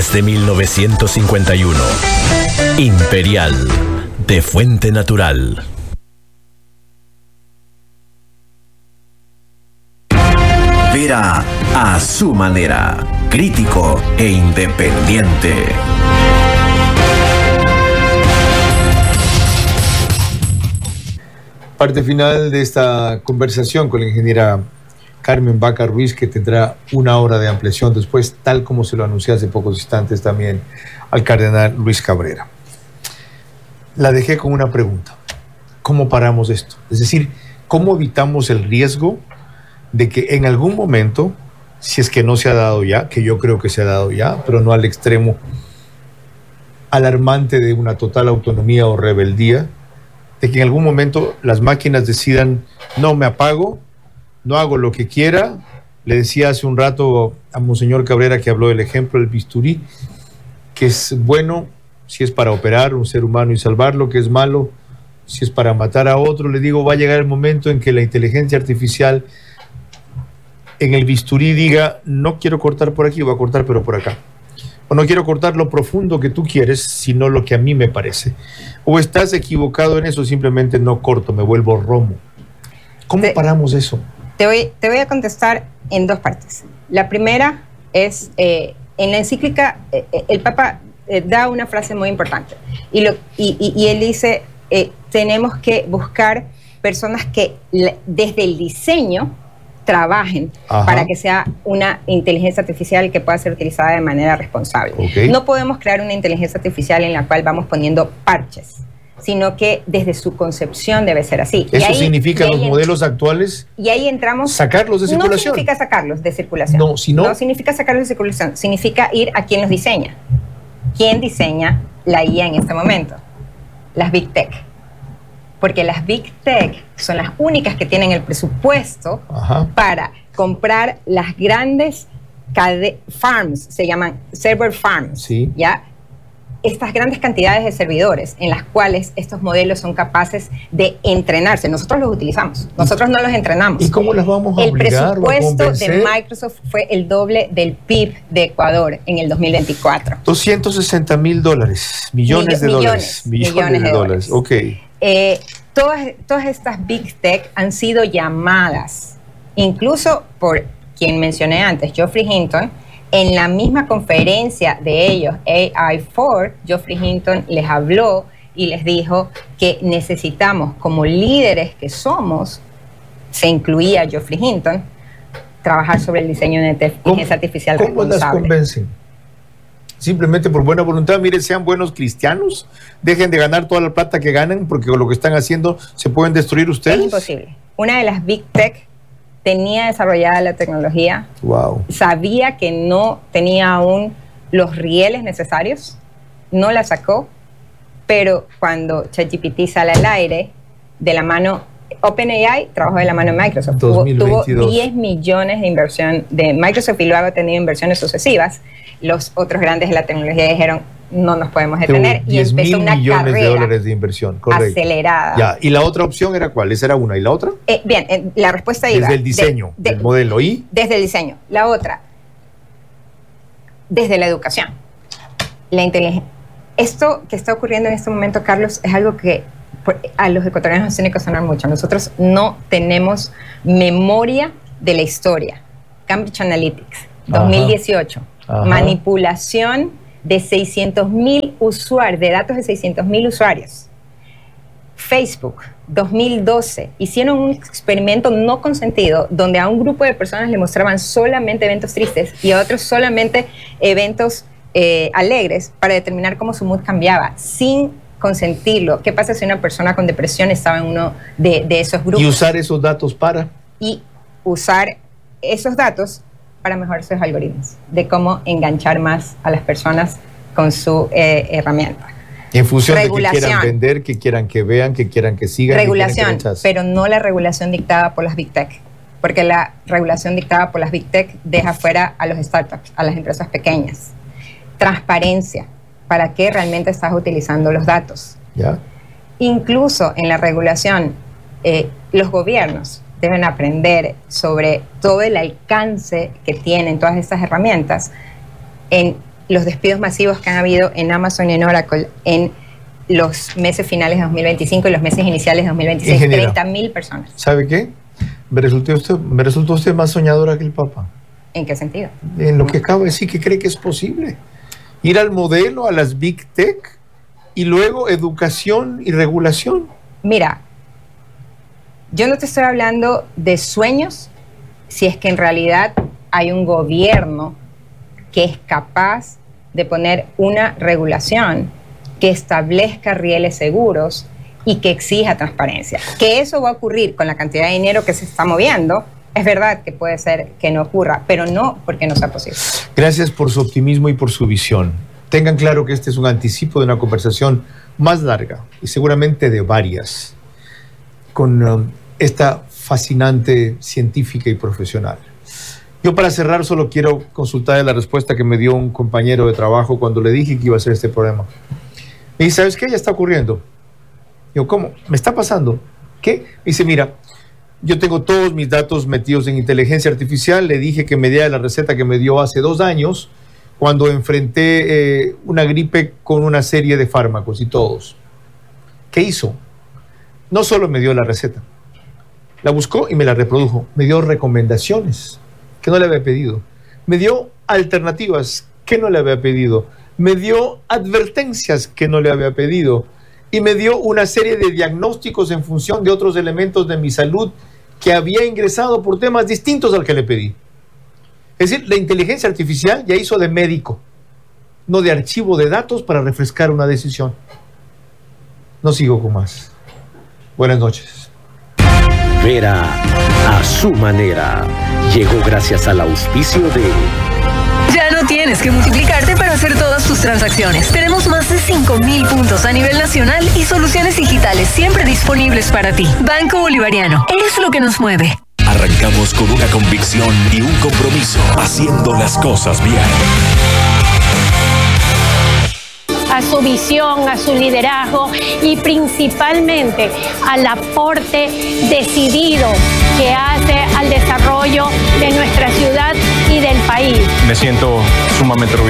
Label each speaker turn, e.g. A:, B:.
A: Desde 1951. Imperial, de fuente natural. Vera a su manera, crítico e independiente.
B: Parte final de esta conversación con la ingeniera Carmen Vaca Ruiz, que tendrá 1 hora de ampliación después, tal como se lo anuncié hace pocos instantes también al cardenal Luis Cabrera. La dejé con una pregunta: ¿cómo paramos esto? Es decir, ¿cómo evitamos el riesgo de que en algún momento, si es que no se ha dado ya, que yo creo que se ha dado ya, pero no al extremo alarmante de una total autonomía o rebeldía, de que en algún momento las máquinas decidan, no me apago, no hago lo que quiera? Le decía hace un rato a Monseñor Cabrera, que habló del ejemplo del bisturí, que es bueno si es para operar un ser humano y salvarlo, que es malo si es para matar a otro. Le digo, va a llegar el momento en que la inteligencia artificial en el bisturí diga, no quiero cortar por aquí, voy a cortar pero por acá. O no quiero cortar lo profundo que tú quieres, sino lo que a mí me parece. O estás equivocado en eso, simplemente no corto, me vuelvo romo. ¿Cómo paramos eso?
C: Te voy a contestar en 2 partes. La primera es, en la encíclica, el Papa da una frase muy importante. Y él dice, tenemos que buscar personas que desde el diseño trabajen para que sea una inteligencia artificial que pueda ser utilizada de manera responsable. No podemos crear una inteligencia artificial en la cual vamos poniendo parches, sino que desde su concepción debe ser así.
B: ¿Eso significa los modelos actuales?
C: Y ahí entramos.
B: ¿Sacarlos de circulación?
C: No significa sacarlos de circulación.
B: No, sino.
C: No significa sacarlos de circulación. Significa ir a quien los diseña. ¿Quién diseña la IA en este momento? Las Big Tech. Porque las Big Tech son las únicas que tienen el presupuesto para comprar las grandes farms, se llaman server farms, ¿ya? Estas grandes cantidades de servidores en las cuales estos modelos son capaces de entrenarse. Nosotros los utilizamos, nosotros no los entrenamos.
B: ¿Y cómo las vamos a obligar?
C: El presupuesto de Microsoft fue el doble del PIB de Ecuador en el 2024.
B: $260,000, millones de dólares. Ok.
C: Todas estas Big Tech han sido llamadas, incluso por quien mencioné antes, Geoffrey Hinton. En la misma conferencia de ellos, AI4, Geoffrey Hinton les habló y les dijo que necesitamos, como líderes que somos, se incluía Geoffrey Hinton, trabajar sobre el diseño de inteligencia artificial responsable.
B: ¿Cómo las convencen? Simplemente por buena voluntad, miren, sean buenos cristianos, dejen de ganar toda la plata que ganan, porque con lo que están haciendo se pueden destruir ustedes.
C: Es imposible. Una de las Big Tech tenía desarrollada la tecnología, sabía que no tenía aún los rieles necesarios, no la sacó, pero cuando ChatGPT sale al aire, de la mano, OpenAI trabajó de la mano de Microsoft, tuvo 10 millones de inversión de Microsoft y luego ha tenido inversiones sucesivas. Los otros grandes de la tecnología dijeron, no nos podemos detener, y empezó una carrera
B: de inversión,
C: acelerada.
B: Ya. ¿Y la otra opción era cuál? ¿Esa era una? ¿Y la otra?
C: Bien, la respuesta iba...
B: Desde el diseño del modelo. ¿Y?
C: Desde el diseño. La otra, desde la educación. La inteligencia. Esto que está ocurriendo en este momento, Carlos, es algo que a los ecuatorianos nos tiene que sonar mucho. Nosotros no tenemos memoria de la historia. Cambridge Analytics, 2018. Manipulación de 600,000 usuarios, de datos de 600,000 usuarios. Facebook, 2012, hicieron un experimento no consentido donde a un grupo de personas le mostraban solamente eventos tristes y a otros solamente eventos alegres para determinar cómo su mood cambiaba, sin consentirlo. ¿Qué pasa si una persona con depresión estaba en uno de esos grupos?
B: Y usar esos datos para...
C: Y usar esos datos para mejorar sus algoritmos, de cómo enganchar más a las personas con su herramienta.
B: En función de que quieran vender, que quieran que vean, que quieran que sigan.
C: Regulación, pero no la regulación dictada por las Big Tech, porque la regulación dictada por las Big Tech deja fuera a los startups, a las empresas pequeñas. Transparencia, para qué realmente estás utilizando los datos.
B: ¿Ya?
C: Incluso en la regulación, los gobiernos deben aprender sobre todo el alcance que tienen todas estas herramientas en los despidos masivos que han habido en Amazon y en Oracle en los meses finales de 2025 y los meses iniciales de 2026.
B: Ingeniera,
C: 30.000 personas.
B: ¿Sabe qué? Me resultó usted más soñadora que el Papa.
C: ¿En qué sentido?
B: En lo que acabo de decir, que cree que es posible. Ir al modelo, a las Big Tech, y luego educación y regulación.
C: Mira, yo no te estoy hablando de sueños si es que en realidad hay un gobierno que es capaz de poner una regulación que establezca rieles seguros y que exija transparencia. Que eso va a ocurrir con la cantidad de dinero que se está moviendo, es verdad que puede ser que no ocurra, pero no porque no sea posible.
B: Gracias por su optimismo y por su visión. Tengan claro que este es un anticipo de una conversación más larga y seguramente de varias con esta fascinante científica y profesional. Yo, para cerrar, solo quiero consultar la respuesta que me dio un compañero de trabajo cuando le dije que iba a hacer este programa. Me dice, ¿sabes qué? Ya está ocurriendo. Digo, ¿cómo? ¿Me está pasando? ¿Qué? Me dice, mira, yo tengo todos mis datos metidos en inteligencia artificial. Le dije que me diera la receta que me dio hace 2 años cuando enfrenté una gripe con una serie de fármacos y todos. ¿Qué hizo? No solo me dio la receta, la buscó y me la reprodujo. Me dio recomendaciones que no le había pedido. Me dio alternativas que no le había pedido. Me dio advertencias que no le había pedido. Y me dio una serie de diagnósticos en función de otros elementos de mi salud que había ingresado por temas distintos al que le pedí. Es decir, la inteligencia artificial ya hizo de médico, no de archivo de datos para refrescar una decisión. No sigo con más. Buenas noches.
A: Vera a su manera. Llegó gracias al auspicio de...
D: Ya no tienes que multiplicarte para hacer todas tus transacciones. Tenemos más de 5.000 puntos a nivel nacional y soluciones digitales siempre disponibles para ti. Banco Bolivariano, es lo que nos mueve.
A: Arrancamos con una convicción y un compromiso, haciendo las cosas bien.
E: A su visión, a su liderazgo y principalmente al aporte decidido que hace al desarrollo de nuestra ciudad y del país.
F: Me siento sumamente orgulloso.